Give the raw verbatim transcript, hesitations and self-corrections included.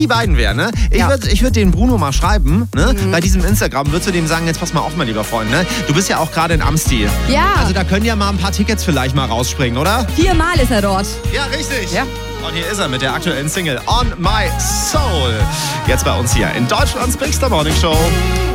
die beiden wären, ne? Ich Ja. würde ich würd den Bruno mal schreiben, ne? Mhm. Bei diesem Instagram würdest du dem sagen, jetzt pass mal auf, mein lieber Freund, ne? Du bist ja auch gerade in Amsti. Ja. Also da können ja mal ein paar Tickets vielleicht mal rausspringen, oder? Viermal ist er dort. Ja, richtig. Ja. Und hier ist er mit der aktuellen Single On My Soul. Jetzt bei uns hier in Deutschlands Big Star Morning Show.